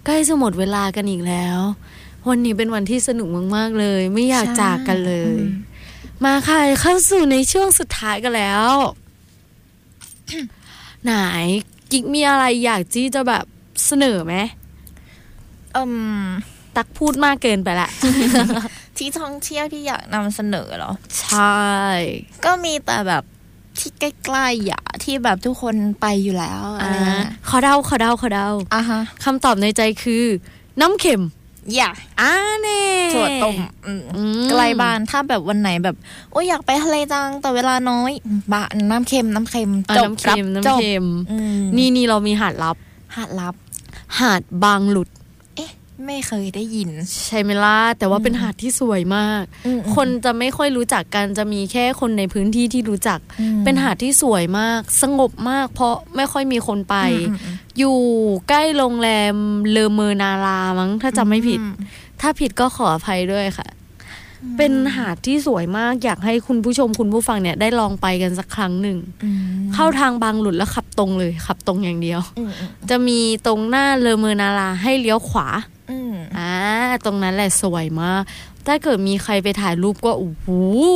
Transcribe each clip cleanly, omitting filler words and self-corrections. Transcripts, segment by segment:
ใกล้จะหมดเวลากันอีกแล้ววันนี้เป็นวันที่สนุกมากๆเลยไม่อยากจากกันเลยมาค่ะเข้าสู่ในช่วงสุดท้ายกันแล้ว ไหนกิ๊กมีอะไรอยากที่จะแบบเสนอไหมตักพูดมากเกินไปละที่ท่องเที่ยวที่อยากนำเสนอเหรอใช่ก็มีแต่แบบที่ใกล้ๆอ่ะที่แบบทุกคนไปอยู่แล้วขอเดาคำตอบในใจคือน้ำเค็มอย่าเน่ถั่วต้มใกล้บ้านถ้าแบบวันไหนแบบโอ้ยอยากไปทะเลจังแต่เวลาน้อยบ้านน้ำเค็มจบนี่เรามีหาดลับหาดบางหลุดไม่เคยได้ยินใช่ไหมล่ะแต่ว่าเป็นหาดที่สวยมากคนจะไม่ค่อยรู้จักกันจะมีแค่คนในพื้นที่ที่รู้จักเป็นหาดที่สวยมากสงบมากเพราะไม่ค่อยมีคนไปอยู่ใกล้โรงแรมเลอเมอนารามั้งถ้าจำไม่ผิดถ้าผิดก็ขออภัยด้วยค่ะเป็นหาดที่สวยมากอยากให้คุณผู้ชมคุณผู้ฟังเนี่ยได้ลองไปกันสักครั้งหนึ่งเข้าทางบางหลุดแล้วขับตรงเลยขับตรงอย่างเดียวจะมีตรงหน้าเลอเมอนาราให้เลี้ยวขวาตรงนั้นแหละสวยมากถ้าเกิดมีใครไปถ่ายรูปก็โอ้โห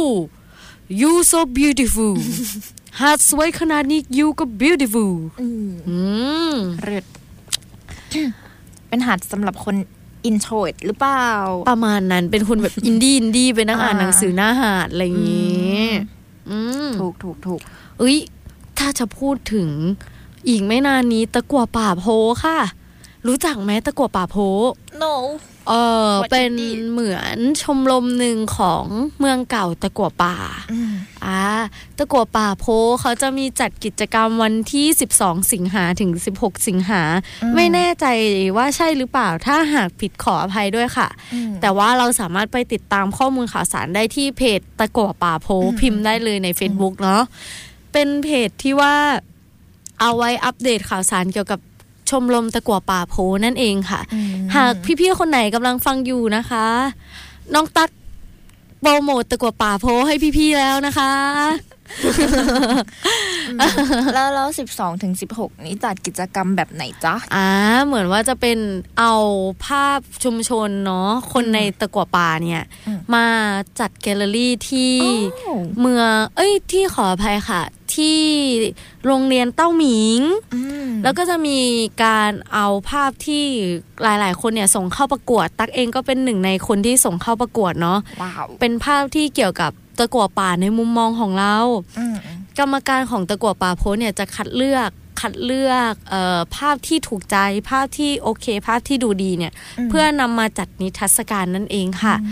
you so beautiful หาดสวยขนาดนี้ you ก็ beautiful เลิศเป็นหาดสำหรับคนอินโทรเวิร์ตหรือเปล่าประมาณนั้นเป็นคนแบบอินดี้ไปนั่งอ่านหนังสือหน้าหาดอะไรอย่างงี้ถูกถ้าจะพูดถึงอีกไม่นานนี้ตะกั่วป่าโพค่ะรู้จักไหมตะกั่วป่าโพ no เป็นเหมือนชมรมหนึ่งของเมืองเก่าตะกั่วป่าตะกั่วป่าโพเขาจะมีจัดกิจกรรมวันที่12สิงหาถึง16สิงหาไม่แน่ใจว่าใช่หรือเปล่าถ้าหากผิดขออภัยด้วยค่ะแต่ว่าเราสามารถไปติดตามข้อมูลข่าวสารได้ที่เพจตะกั่วป่าโพพิมพ์ได้เลยใน Facebook เนาะเป็นเพจที่ว่าเอาไว้อัปเดตข่าวสารเกี่ยวกับชมรมตะกั่วป่าโพนั่นเองค่ะหากพี่ๆคนไหนกำลังฟังอยู่นะคะน้องตั๊กโปรโมทตะกั่วป่าโพให้พี่ๆแล้วนะคะแล้ว12ถึง16นี้จัดกิจกรรมแบบไหนจ๊ะเหมือนว่าจะเป็นเอาภาพชุมชนเนาะคนในตะกั่วป่าเนี่ยมาจัดแกลเลอรี่ที่เมืองที่ขออภัยค่ะที่โรงเรียนเต้าหมิงแล้วก็จะมีการเอาภาพที่หลายๆคนเนี่ยส่งเข้าประกวดตักเองก็เป็นหนึ่งในคนที่ส่งเข้าประกวดเนาะ wow. เป็นภาพที่เกี่ยวกับตะกั่วป่าในมุมมองของเรากรรมการของตะกั่วป่าโพสเนี่ยจะคัดเลือกภาพที่ถูกใจภาพที่โอเคภาพที่ดูดีเนี่ยเพื่อนำมาจัดนิทรรศการนั่นเองค่ะ